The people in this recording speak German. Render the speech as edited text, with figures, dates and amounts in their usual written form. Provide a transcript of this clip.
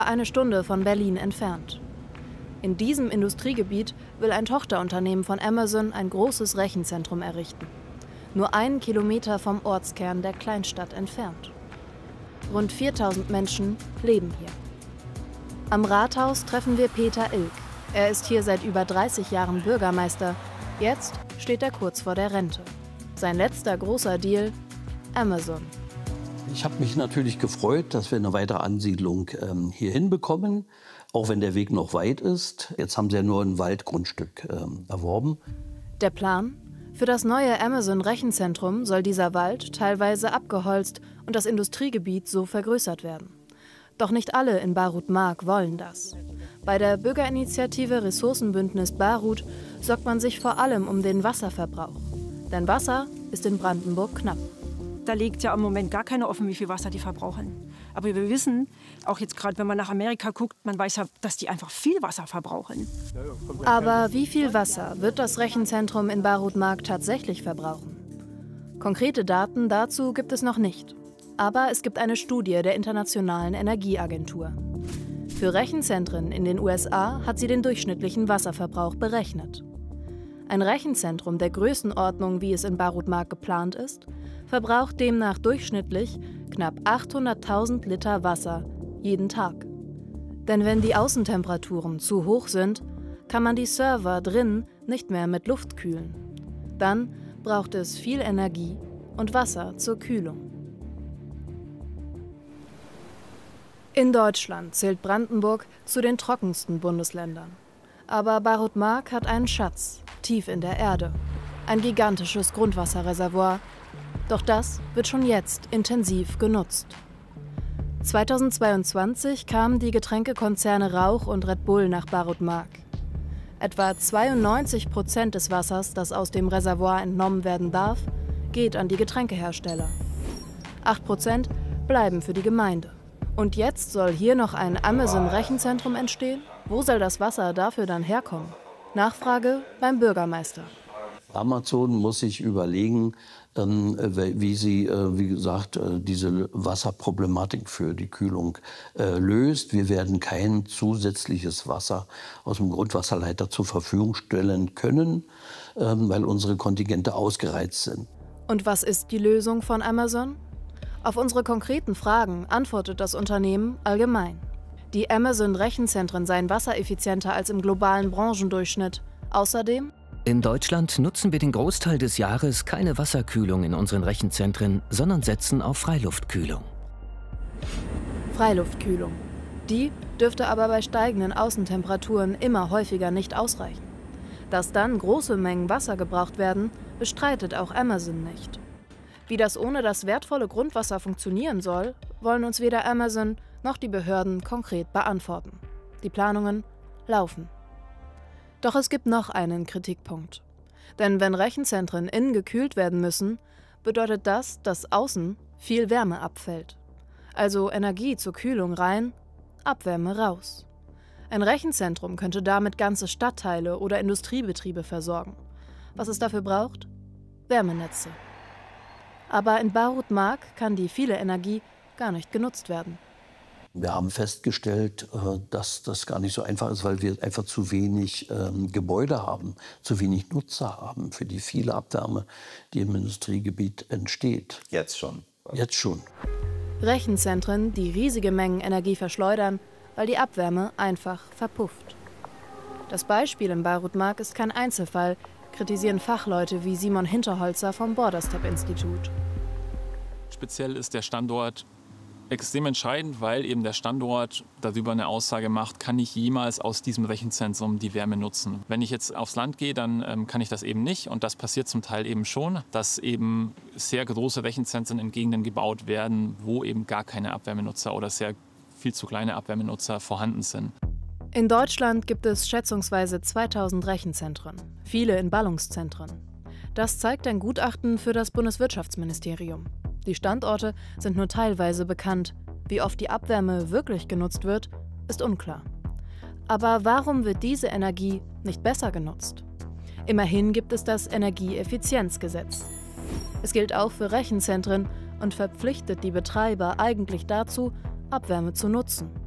eine Stunde von Berlin entfernt. In diesem Industriegebiet will ein Tochterunternehmen von Amazon ein großes Rechenzentrum errichten. Nur 1 Kilometer vom Ortskern der Kleinstadt entfernt. Rund 4000 Menschen leben hier. Am Rathaus treffen wir Peter Ilk. Er ist hier seit über 30 Jahren Bürgermeister. Jetzt steht er kurz vor der Rente. Sein letzter großer Deal: Amazon. Ich habe mich natürlich gefreut, dass wir eine weitere Ansiedlung hier hinbekommen, auch wenn der Weg noch weit ist. Jetzt haben sie ja nur ein Waldgrundstück erworben. Der Plan? Für das neue Amazon-Rechenzentrum soll dieser Wald teilweise abgeholzt und das Industriegebiet so vergrößert werden. Doch nicht alle in Barut Mark wollen das. Bei der Bürgerinitiative Ressourcenbündnis Barut sorgt man sich vor allem um den Wasserverbrauch. Denn Wasser ist in Brandenburg knapp. Da liegt ja im Moment gar keiner offen, wie viel Wasser die verbrauchen. Aber wir wissen, auch jetzt gerade, wenn man nach Amerika guckt, man weiß ja, dass die einfach viel Wasser verbrauchen. Aber wie viel Wasser wird das Rechenzentrum in Barut Mark tatsächlich verbrauchen? Konkrete Daten dazu gibt es noch nicht. Aber es gibt eine Studie der Internationalen Energieagentur. Für Rechenzentren in den USA hat sie den durchschnittlichen Wasserverbrauch berechnet. Ein Rechenzentrum der Größenordnung, wie es in Barut Mark geplant ist, verbraucht demnach durchschnittlich knapp 800.000 Liter Wasser jeden Tag. Denn wenn die Außentemperaturen zu hoch sind, kann man die Server drinnen nicht mehr mit Luft kühlen. Dann braucht es viel Energie und Wasser zur Kühlung. In Deutschland zählt Brandenburg zu den trockensten Bundesländern. Aber Barut Mark hat einen Schatz, tief in der Erde. Ein gigantisches Grundwasserreservoir. Doch das wird schon jetzt intensiv genutzt. 2022 kamen die Getränkekonzerne Rauch und Red Bull nach Barut Mark. Etwa 92% des Wassers, das aus dem Reservoir entnommen werden darf, geht an die Getränkehersteller. 8% bleiben für die Gemeinde. Und jetzt soll hier noch ein Amazon-Rechenzentrum entstehen? Wo soll das Wasser dafür dann herkommen? Nachfrage beim Bürgermeister. Amazon muss sich überlegen, wie sie, wie gesagt, diese Wasserproblematik für die Kühlung löst. Wir werden kein zusätzliches Wasser aus dem Grundwasserleiter zur Verfügung stellen können, weil unsere Kontingente ausgereizt sind. Und was ist die Lösung von Amazon? Auf unsere konkreten Fragen antwortet das Unternehmen allgemein. Die Amazon-Rechenzentren seien wassereffizienter als im globalen Branchendurchschnitt. Außerdem: In Deutschland nutzen wir den Großteil des Jahres keine Wasserkühlung in unseren Rechenzentren, sondern setzen auf Freiluftkühlung. Freiluftkühlung. Die dürfte aber bei steigenden Außentemperaturen immer häufiger nicht ausreichen. Dass dann große Mengen Wasser gebraucht werden, bestreitet auch Amazon nicht. Wie das ohne das wertvolle Grundwasser funktionieren soll, wollen uns weder Amazon noch die Behörden konkret beantworten. Die Planungen laufen. Doch es gibt noch einen Kritikpunkt. Denn wenn Rechenzentren innen gekühlt werden müssen, bedeutet das, dass außen viel Wärme abfällt. Also Energie zur Kühlung rein, Abwärme raus. Ein Rechenzentrum könnte damit ganze Stadtteile oder Industriebetriebe versorgen. Was es dafür braucht? Wärmenetze. Aber in Barut Mark kann die viele Energie gar nicht genutzt werden. Wir haben festgestellt, dass das gar nicht so einfach ist, weil wir einfach zu wenig Gebäude haben, zu wenig Nutzer haben für die viele Abwärme, die im Industriegebiet entsteht. Jetzt schon? Jetzt schon. Rechenzentren, die riesige Mengen Energie verschleudern, weil die Abwärme einfach verpufft. Das Beispiel in Barut Mark ist kein Einzelfall, kritisieren Fachleute wie Simon Hinterholzer vom Borderstep-Institut. Speziell ist der Standort extrem entscheidend, weil eben der Standort darüber eine Aussage macht, kann ich jemals aus diesem Rechenzentrum die Wärme nutzen. Wenn ich jetzt aufs Land gehe, dann kann ich das eben nicht. Und das passiert zum Teil eben schon, dass eben sehr große Rechenzentren in Gegenden gebaut werden, wo eben gar keine Abwärmenutzer oder sehr viel zu kleine Abwärmenutzer vorhanden sind. In Deutschland gibt es schätzungsweise 2000 Rechenzentren, viele in Ballungszentren. Das zeigt ein Gutachten für das Bundeswirtschaftsministerium. Die Standorte sind nur teilweise bekannt. Wie oft die Abwärme wirklich genutzt wird, ist unklar. Aber warum wird diese Energie nicht besser genutzt? Immerhin gibt es das Energieeffizienzgesetz. Es gilt auch für Rechenzentren und verpflichtet die Betreiber eigentlich dazu, Abwärme zu nutzen.